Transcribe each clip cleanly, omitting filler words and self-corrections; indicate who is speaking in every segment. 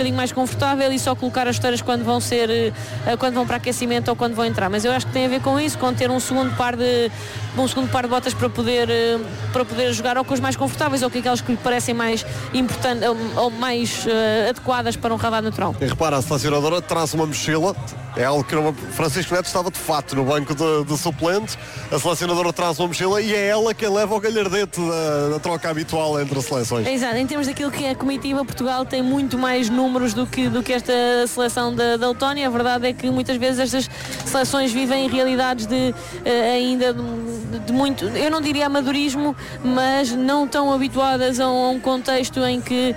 Speaker 1: bocadinho mais confortável e só colocar as chuteiras quando vão para aquecimento ou quando vão entrar. Mas eu acho que tem a ver com isso, com ter um segundo par de botas para poder jogar ou com as mais confortáveis ou com aquelas que lhe parecem mais importantes ou mais adequadas para um radar natural.
Speaker 2: E repara, a selecionadora traz uma mochila, é algo que Francisco Neto estava de fato no banco de suplentes. A selecionadora traz uma mochila e é ela quem leva o galhardete da troca habitual entre as seleções.
Speaker 1: Exato, em termos daquilo que é a comitiva, Portugal tem muito mais números do que esta seleção da Letónia. A verdade é que muitas vezes estas seleções vivem realidades ainda de muito, eu não diria amadorismo, mas não tão habituadas a um contexto em que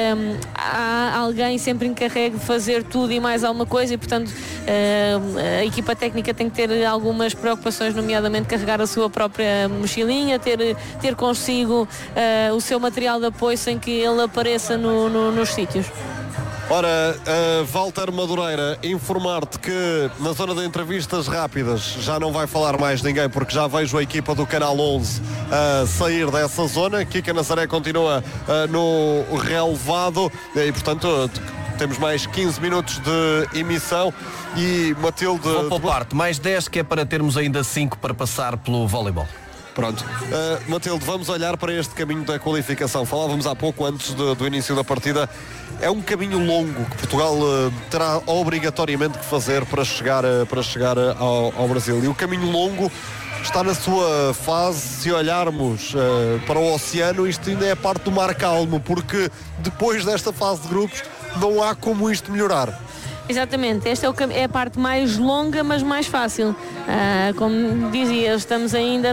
Speaker 1: há alguém sempre encarregue de fazer tudo e mais alguma coisa e, portanto, a equipa técnica tem que ter algumas preocupações, nomeadamente carregar a sua própria mochilinha, ter consigo o seu material de apoio sem que ele apareça nos sítios.
Speaker 2: Ora, Walter Madureira, informar-te que na zona de entrevistas rápidas já não vai falar mais ninguém, porque já vejo a equipa do Canal 11 a sair dessa zona. Kika Nazaré continua no relevado e, portanto, temos mais 15 minutos de emissão. E Matilde...
Speaker 3: Vou poupar-te mais 10, que é para termos ainda 5 para passar pelo voleibol.
Speaker 2: Pronto. Matilde, vamos olhar para este caminho da qualificação. Falávamos há pouco, antes do início da partida. É um caminho longo que Portugal terá obrigatoriamente que fazer para chegar ao Brasil. E o caminho longo está na sua fase. Se olharmos para o oceano, isto ainda é parte do mar calmo, porque depois desta fase de grupos não há como isto melhorar.
Speaker 1: Exatamente, esta é a parte mais longa, mas mais fácil. Como dizia, estamos ainda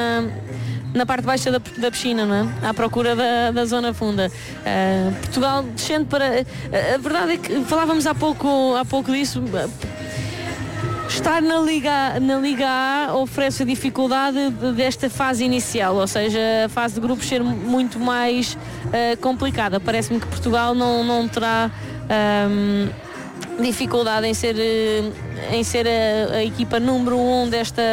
Speaker 1: na parte baixa da piscina, não é? À procura da zona funda. Portugal descendo para... A verdade é que falávamos há pouco disso. Estar na Liga A oferece a dificuldade desta fase inicial, ou seja, a fase de grupos ser muito mais complicada. Parece-me que Portugal não terá... dificuldade em ser a equipa número 1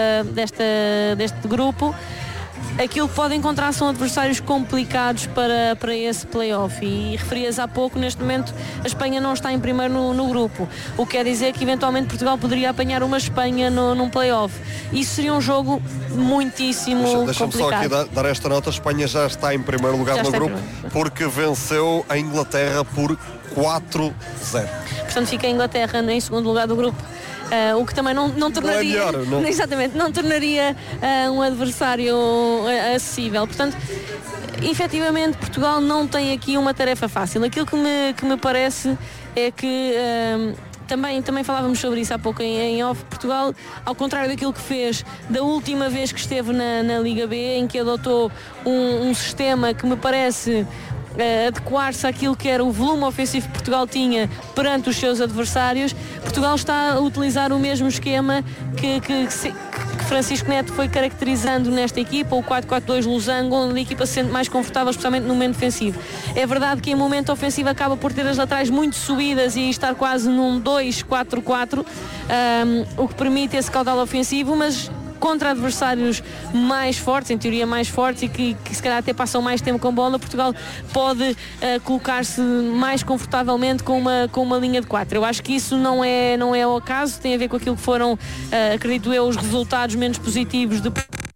Speaker 1: deste grupo. Aquilo que pode encontrar são adversários complicados para esse play-off e referias há pouco, neste momento a Espanha não está em primeiro no grupo, o que quer dizer que eventualmente Portugal poderia apanhar uma Espanha num play-off. Isso seria um jogo muitíssimo complicado.
Speaker 2: Deixa-me só aqui dar esta nota. A Espanha já está em primeiro lugar no grupo porque venceu a Inglaterra por 4-0.
Speaker 1: Portanto fica a Inglaterra em segundo lugar do grupo. O que também não tornaria,
Speaker 2: não é melhor,
Speaker 1: exatamente, não tornaria um adversário acessível. Portanto, efetivamente Portugal não tem aqui uma tarefa fácil. Aquilo que me parece é que também falávamos sobre isso há pouco em off. Portugal, ao contrário daquilo que fez da última vez que esteve na Liga B, em que adotou um sistema que me parece adequar-se àquilo que era o volume ofensivo que Portugal tinha perante os seus adversários. Portugal está a utilizar o mesmo esquema que Francisco Neto foi caracterizando nesta equipa, o 4-4-2 losango, onde a equipa se sente mais confortável, especialmente no momento defensivo. É verdade que em momento ofensivo acaba por ter as laterais muito subidas e estar quase num 2-4-4, o que permite esse caudal ofensivo, mas contra adversários mais fortes, em teoria mais fortes, e que se calhar até passam mais tempo com bola, Portugal pode colocar-se mais confortavelmente com uma linha de 4. Eu acho que isso não é o caso, tem a ver com aquilo que foram, acredito eu, os resultados menos positivos de...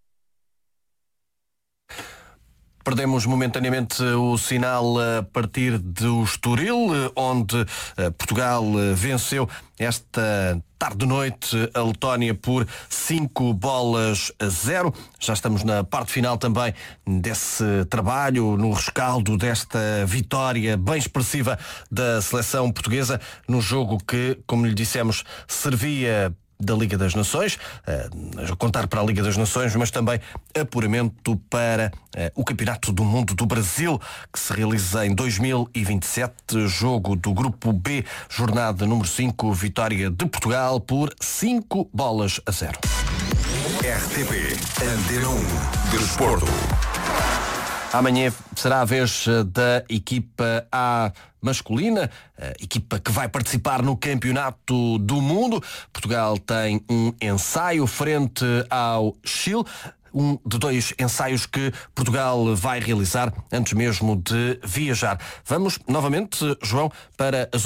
Speaker 3: Perdemos momentaneamente o sinal a partir do Estoril, onde Portugal venceu esta tarde-noite a Letónia por 5-0. Já estamos na parte final também desse trabalho, no rescaldo desta vitória bem expressiva da seleção portuguesa, no jogo que, como lhe dissemos, servia da Liga das Nações, a contar para a Liga das Nações, mas também apuramento para o Campeonato do Mundo do Brasil, que se realiza em 2027, jogo do Grupo B, jornada número 5, vitória de Portugal por 5-0.
Speaker 4: RTP Antena 1 de Desporto.
Speaker 3: Amanhã será a vez da equipa A masculina, a equipa que vai participar no Campeonato do Mundo. Portugal tem um ensaio frente ao Chile, um de 2 ensaios que Portugal vai realizar antes mesmo de viajar. Vamos novamente, João, para as